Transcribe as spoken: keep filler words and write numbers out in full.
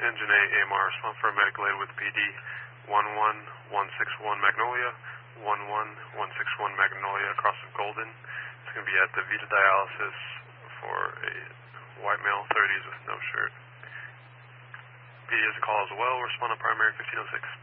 Engine A, A M R, respond for a medical aid with P D one one one six one Magnolia, one one one six one Magnolia, across of Golden. It's going to be at the Vita Dialysis for a white male, thirties with no shirt. P D has a call as well. Respond on primary fifteen oh six.